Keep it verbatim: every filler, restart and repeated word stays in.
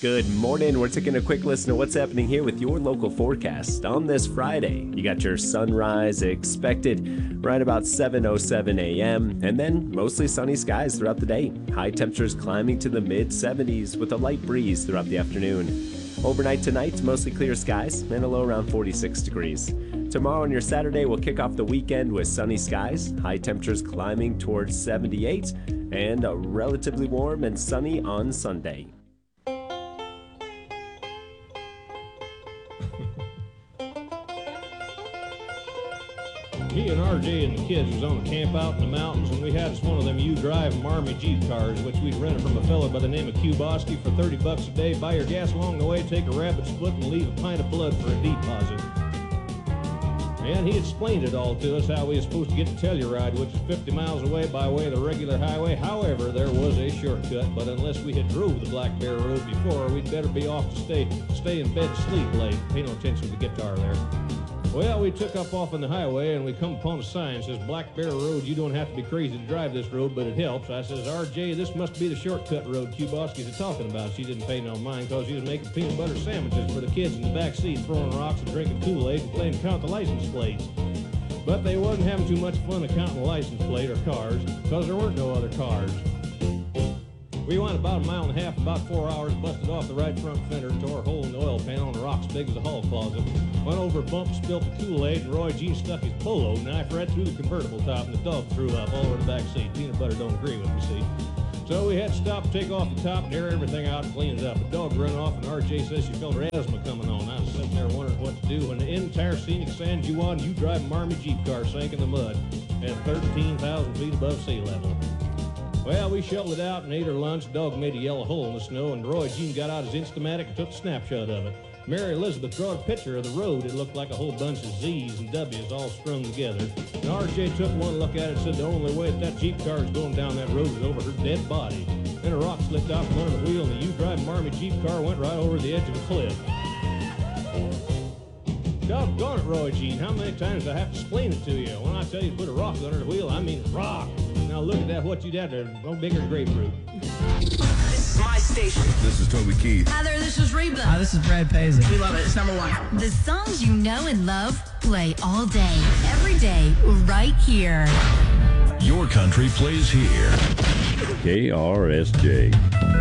Good morning. We're taking a quick listen to what's happening here with your local forecast on this Friday. You got your sunrise expected right about seven oh seven a.m. and then mostly sunny skies throughout the day. High temperatures climbing to the mid seventies with a light breeze throughout the afternoon. Overnight tonight, mostly clear skies and a low around forty-six degrees. Tomorrow on your Saturday, we'll kick off the weekend with sunny skies, high temperatures climbing towards seventy-eight, and a relatively warm and sunny on Sunday. Me and R J and the kids was on a camp out in the mountains, and we had us one of them U-Drive Marmy Jeep cars, which we'd rented from a fella by the name of Kuboski for thirty bucks a day. Buy your gas along the way, take a rabbit split, and leave a pint of blood for a deposit. And he explained it all to us, how we were supposed to get to Telluride, which is fifty miles away by way of the regular highway. However, there was a shortcut, but unless we had drove the Black Bear Road before, we'd better be off to stay, stay in bed to sleep late. Pay no attention to the guitar there. Well, we took up off on the highway, and we come upon a sign that says, Black Bear Road, you don't have to be crazy to drive this road, but it helps. I says, R J, this must be the shortcut road Kuboski's talking about. She didn't pay no mind because she was making peanut butter sandwiches for the kids in the back seat, throwing rocks and drinking Kool-Aid and playing count the license plates. But they wasn't having too much fun counting the license plate or cars because there weren't no other cars. We went about a mile and a half, about four hours, busted off the right front fender, tore a hole in the oil pan on a rock as big as a hall closet. Went over a bump, spilled the Kool-Aid, and Roy Jean stuck his polo knife right through the convertible top, and the dog threw up all over the back seat. Peanut butter don't agree with me, see? So we had to stop, take off the top, and air everything out and clean it up. The dog ran off, and R J says she felt her asthma coming on. I was sitting there wondering what to do when the entire scenic San Juan U-Drive Marmy Jeep car sank in the mud at thirteen thousand feet above sea level. Well, we shoveled it out and ate our lunch. Dog made a yellow hole in the snow, and Roy Jean got out his Instamatic and took a snapshot of it. Mary Elizabeth drawed a picture of the road. It looked like a whole bunch of Z's and W's all strung together. And R J took one look at it and said the only way that, that Jeep car is going down that road is over her dead body. Then a rock slipped out from under the wheel, and the U-Drive Marmy Jeep car went right over the edge of a cliff. Doggone it, Roy Jean. How many times do I have to explain it to you? When I tell you to put a rock under the wheel, I mean rock. Now look at that, what you'd have to, no bigger than grapefruit. This is my station. This is Toby Keith. Hi there, this is Reba. Hi, this is Brad Paisley. We love it. It's number one. The songs you know and love play all day, every day, right here. Your country plays here. K R S J.